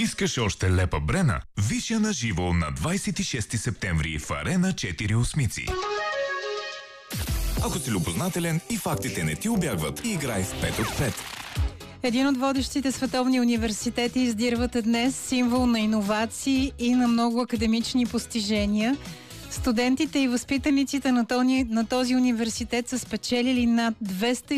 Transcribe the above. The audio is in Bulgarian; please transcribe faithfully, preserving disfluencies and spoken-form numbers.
Искаш още лепа брена? Виж я на живо на двадесет и шести септември в Арена четири Осмици. Ако си любознателен и фактите не ти убягват, играй в пет от пет. Един от водещите световни университети издирват днес символ на иновации и на много академични постижения. Студентите и възпитаниците на този, на този университет са спечелили над двеста